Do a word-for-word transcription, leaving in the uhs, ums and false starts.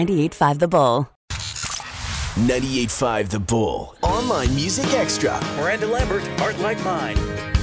ninety-eight point five The Bull. ninety-eight point five The Bull. Online Music Extra. Miranda Lambert, Heart Like Mine.